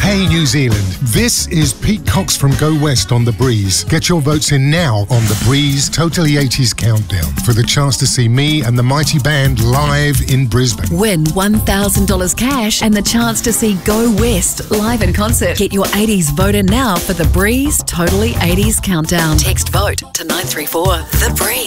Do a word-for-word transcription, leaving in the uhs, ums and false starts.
Hey New Zealand, this is Pete Cox from Go West on The Breeze. Get your votes in now on The Breeze Totally eighties Countdown for the chance to see me and the mighty band live in Brisbane. Win one thousand dollars cash and the chance to see Go West live in concert. Get your eighties vote in now for The Breeze Totally eighties Countdown. Text VOTE to nine three four. The Breeze.